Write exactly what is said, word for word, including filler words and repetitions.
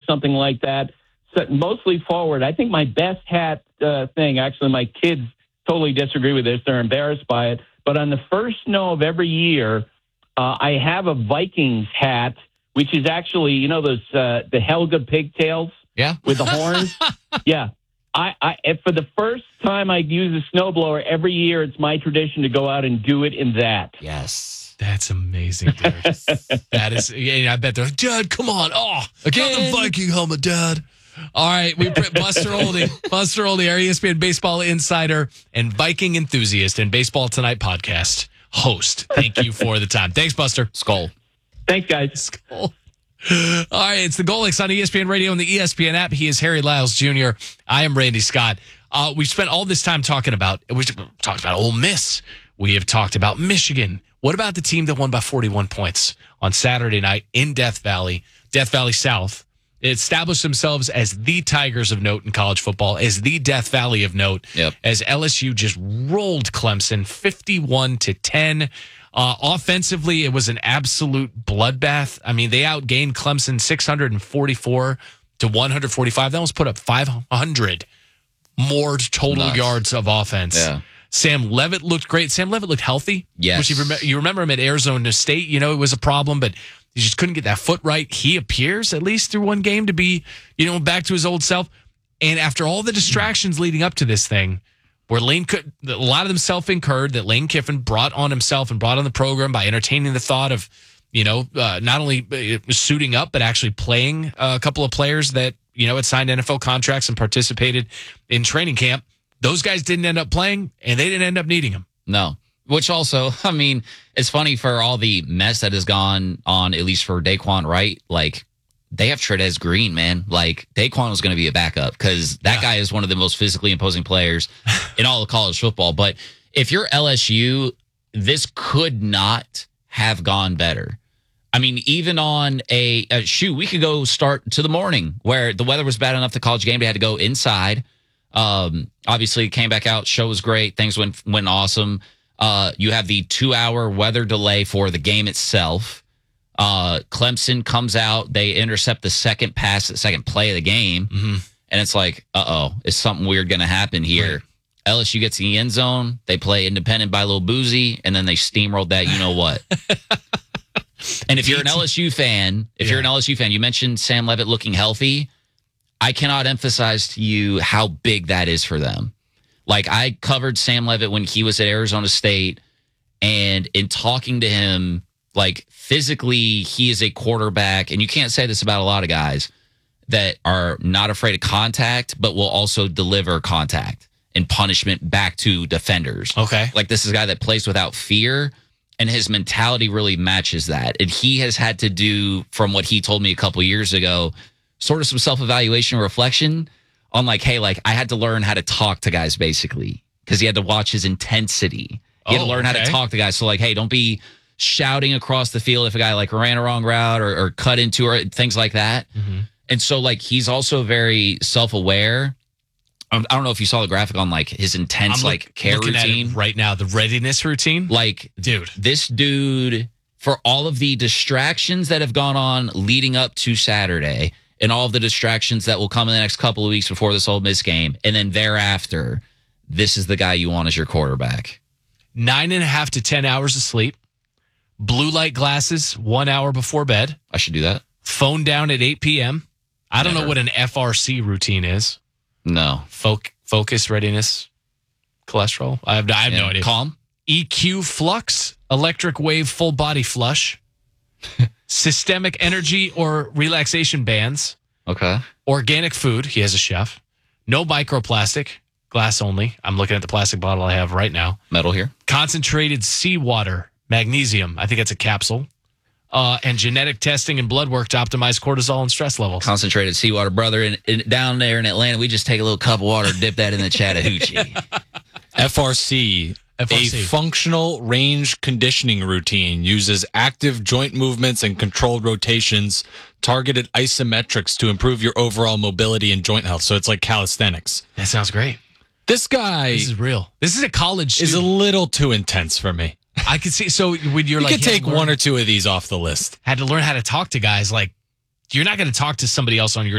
something like that. So mostly forward. I think my best hat uh, thing, actually, my kids totally disagree with this. They're embarrassed by it. But on the first snow of every year, uh, I have a Vikings hat, which is actually, you know, those uh, the Helga pigtails yeah. with the horns? Yeah. I, I for the first time I use a snowblower every year, it's my tradition to go out and do it in that. Yes. That's amazing, dude. That is, yeah, I bet they're like, Dad, come on. Oh, Again. not the Viking helmet, Dad. All right, we put Buster Oldie, Buster Oldie, our E S P N baseball insider and Viking enthusiast and Baseball Tonight podcast host. Thank you for the time. Thanks, Buster. Skull. Thanks, guys. Skull. All right, it's the Golix on E S P N Radio and the E S P N app. He is Harry Lyles Junior I am Randy Scott. Uh, we spent all this time talking about, we talked about Ole Miss. We have talked about Michigan. What about the team that won by forty-one points on Saturday night in Death Valley, Death Valley South? It established themselves as the Tigers of note in college football, as the Death Valley of note, yep. as L S U just rolled Clemson fifty-one to ten. Uh, offensively, it was an absolute bloodbath. I mean, they outgained Clemson six hundred forty-four to one hundred forty-five. That almost put up five hundred more total Nuts. yards of offense. Yeah. Sam Levitt looked great. Sam Levitt looked healthy. Yes. Which you, rem- you remember him at Arizona State. You know, it was a problem, but he just couldn't get that foot right. He appears, at least through one game, to be, you know, back to his old self. And after all the distractions leading up to this thing, where Lane could, a lot of them self-incurred, that Lane Kiffin brought on himself and brought on the program by entertaining the thought of, you know, uh, not only suiting up, but actually playing a couple of players that, you know, had signed N F L contracts and participated in training camp. Those guys didn't end up playing, and they didn't end up needing them. No. Which also, I mean, it's funny for all the mess that has gone on, at least for Daquan Wright. Like, they have Trez Green, man. Like, Daquan was going to be a backup because that yeah. guy is one of the most physically imposing players in all of college football. But if you're L S U, this could not have gone better. I mean, even on a, a shoot, we could go start to the morning where the weather was bad enough the college game day had to go inside. Um, obviously, came back out. Show was great. Things went went awesome. Uh, you have the two-hour weather delay for the game itself. Uh, Clemson comes out. They intercept the second pass, the second play of the game. Mm-hmm. And it's like, uh-oh, is something weird going to happen here? Right. L S U gets in the end zone. They play independent by Lil Boozy, and then they steamrolled that you-know-what. And if you're an L S U fan, if yeah. you're an L S U fan, you mentioned Sam Levitt looking healthy. I cannot emphasize to you how big that is for them. Like, I covered Sam Levitt when he was at Arizona State, and in talking to him, like, physically, he is a quarterback, and you can't say this about a lot of guys that are not afraid of contact, but will also deliver contact and punishment back to defenders. Okay. Like, this is a guy that plays without fear, and his mentality really matches that. And he has had to do, from what he told me a couple years ago, sort of some self-evaluation and reflection on like, hey, like I had to learn how to talk to guys basically because he had to watch his intensity. He had oh, to learn okay. how to talk to guys. So like, hey, don't be shouting across the field if a guy like ran a wrong route or, or cut into or things like that. Mm-hmm. And so like, he's also very self-aware. Um, I don't know if you saw the graphic on like his intense I'm like look, care looking routine at it right now. The readiness routine, like dude, this dude for all of the distractions that have gone on leading up to Saturday. And all of the distractions that will come in the next couple of weeks before this Ole Miss game. And then thereafter, this is the guy you want as your quarterback. Nine and a half to ten hours of sleep. Blue light glasses, one hour before bed. I should do that. Phone down at eight p.m. I don't Never. know what an F R C routine is. No. Foc- focus, readiness, cholesterol. I have, I have yeah. no idea. Calm. E Q flux, electric wave full body flush. Systemic energy or relaxation bands. Okay. Organic food. He has a chef. No microplastic. Glass only. I'm looking at the plastic bottle I have right now. Metal here. Concentrated seawater. Magnesium. I think that's a capsule. Uh, and genetic testing and blood work to optimize cortisol and stress levels. Concentrated seawater, brother. In, in, down there in Atlanta, we just take a little cup of water, dip that in the Chattahoochee. F R C. F R C. A functional range conditioning routine uses active joint movements and controlled rotations, targeted isometrics to improve your overall mobility and joint health. So it's like calisthenics. That sounds great. This guy This is real. This is a college is student. a little too intense for me. I could see. So when you're You like, could take learn- one or two of these off the list. had to learn how to talk to guys, like, you're not going to talk to somebody else on your